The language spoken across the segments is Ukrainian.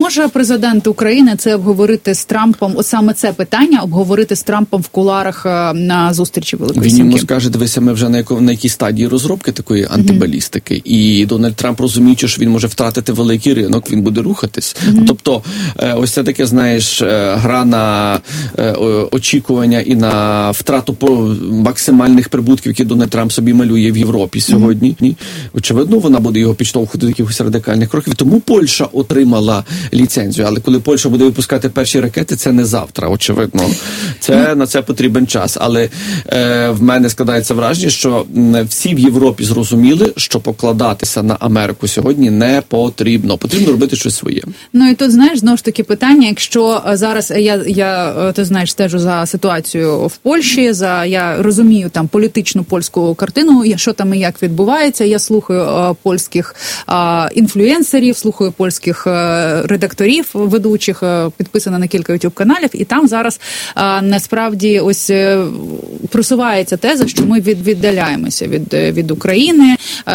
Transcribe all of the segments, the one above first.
може президент України це обговорити з Трампом, от саме це питання обговорити з Трампом в кулуарах на зустрічі Великої Сімки? Він йому скаже, дивися, ми вже на якій стадії розробки такої антибалістики, і Дональд Трамп, розуміючи, що він може втратити великий ринок, він буде рухатись. Тобто, ось це таке, знаєш, гра на очікування і на втрату максимальних прибутків, які Дональд Трамп собі малює в Європі сьогодні. Очевидно, вона буде його підштовхувати до якихось радикальних кроків. Тому Польща отримала ліцензію. Але коли Польща буде випускати перші ракети, це не завтра, очевидно. На це потрібен час. Але в мене складається враження, що всі в Європі зрозуміли, що покладатися на Америку сьогодні не потрібно. Потрібно робити щось своє. Ну і тут, знаєш, знову ж таки питання, якщо зараз я ти знаєш, стежу за ситуацією в Польщі, я розумію там політичну польську картину, що там і як відбувається, я слухаю польських інфлюенсерів, слухаю польських редакторів, ведучих, підписана на кілька YouTube-каналів, і там зараз насправді ось просувається теза, що ми віддаляємося від України,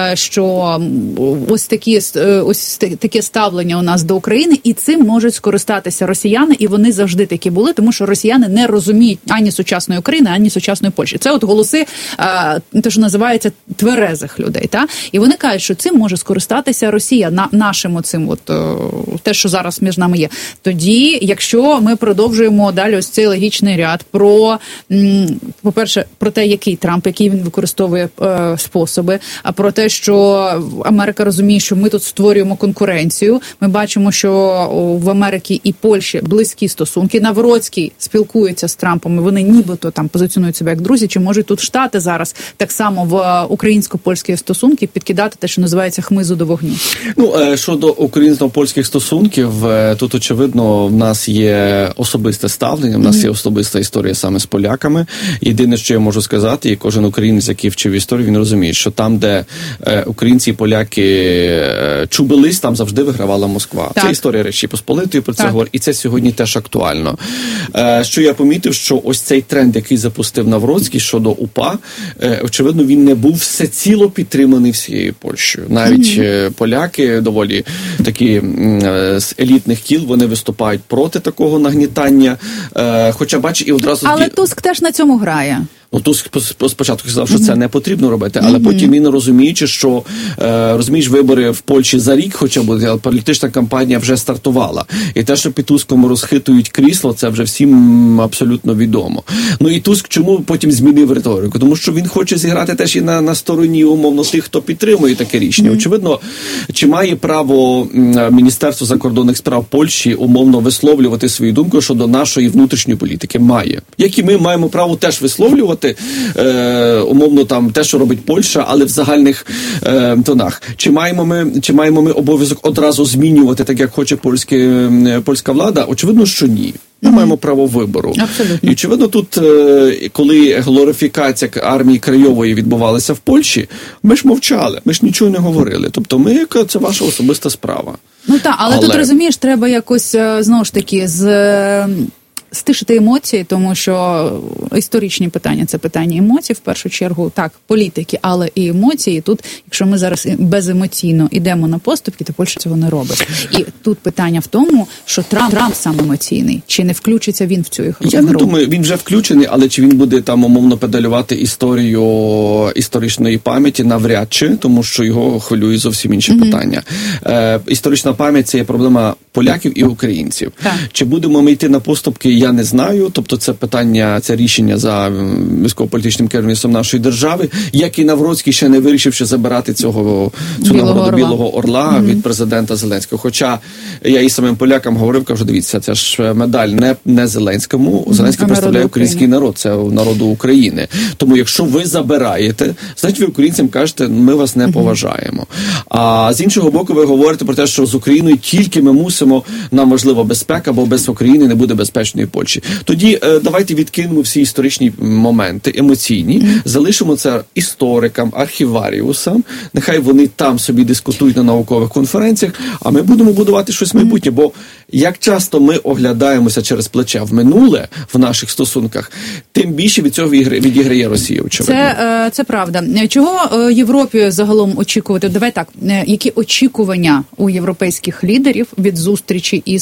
що ось таке ставлення у нас до України, і цим можуть скористатися росіяни, і вони завжди такі були, тому що росіяни не розуміють ані сучасної України, ані сучасної Польщі. Це от голоси, те, що називається тверезих людей, та? І вони кажуть, що цим може скористатися Росія, нашим оцим, от те, що зараз між нами є. Тоді, якщо ми продовжуємо далі ось цей логічний ряд про, по-перше, про те, який Трамп, які він використовує способи, а про те, що Америка розуміє, що ми тут створюємо конкуренцію. Ми бачимо, що в Америці і Польщі близькі стосунки. Навроцький спілкується з Трампом, і вони нібито там позиціонують себе як друзі. Чи можуть тут Штати зараз так само в українсько-польські стосунки підкидати те, що називається хмизу до вогню? Щодо українсько-польських стосунків, тут, очевидно, в нас є особисте ставлення, в нас є особиста історія саме з поляками. Єдине, що я можу сказати, і кожен українець, який вчив історію, він розуміє, що там, де українці і поляки чубились, там завжди вигравала Москва. Так. Це історія Речі Посполитої, про це говорить, і це сьогодні теж актуально. Що я помітив, що ось цей тренд, який запустив Навроцький щодо УПА, очевидно, він не був всеціло підтриманий всією Польщею. Навіть поляки, доволі такі з елітних кіл, вони виступають проти такого нагнітання. Хоча, бач, і одразу... Але Туск теж на цьому грає. Туск спочатку сказав, що це не потрібно робити, але потім він, розуміючи, що, розумієш, вибори в Польщі за рік хоча б, але політична кампанія вже стартувала. І те, що під Туском розхитують крісло, це вже всім абсолютно відомо. І Туск чому потім змінив риторику? Тому що він хоче зіграти теж і на стороні, умовно, тих, хто підтримує таке рішення. Очевидно, чи має право Міністерство закордонних справ Польщі умовно висловлювати свою думку щодо нашої внутрішньої політики? Має. Як і ми маємо право теж висловлювати умовно там те, що робить Польща, але в загальних тонах. Чи маємо ми обов'язок одразу змінювати, так як хоче польська влада? Очевидно, що ні. Ми маємо право вибору. Абсолютно. І, очевидно, тут, коли глорифікація армії Краєвої відбувалася в Польщі, ми ж мовчали, ми ж нічого не говорили. Тобто це ваша особиста справа. Але тут, розумієш, треба якось, знову ж таки, стишити емоції, тому що історичні питання – це питання емоцій, в першу чергу, так, політики, але і емоції. Тут, якщо ми зараз беземоційно йдемо на поступки, то Польща цього не робить. І тут питання в тому, що Трамп сам емоційний. Чи не включиться він в цю гру? Я не думаю, він вже включений, але чи він буде там умовно педалювати історію історичної пам'яті, навряд чи, тому що його хвилює зовсім інші питання. Історична пам'ять – це є проблема поляків і українців. Так. Чи будемо ми йти на поступки, я не знаю. Тобто це питання, це рішення за військово-політичним керівництвом нашої держави, як і Навроцький ще не вирішив, що забирати цю нагороду Білого Орла від президента Зеленського. Хоча я і самим полякам говорив, кажу, дивіться, це ж медаль не Зеленському. Зеленський представляє український народ, це народу України. Тому якщо ви забираєте, значить ви українцям кажете, ми вас не поважаємо. А з іншого боку, ви говорите про те, що з Україною тільки ми мусимо, нам важлива безпека, бо без України не буде безпечної Польщі. Тоді давайте відкинемо всі історичні моменти, емоційні, залишимо це історикам, архіваріусам, нехай вони там собі дискутують на наукових конференціях, а ми будемо будувати щось майбутнє, бо як часто ми оглядаємося через плече в минуле в наших стосунках, тим більше від цього відіграє Росія, очевидно. Це правда. Чого Європі загалом очікувати? Давай так, які очікування у європейських лідерів від зустрічі із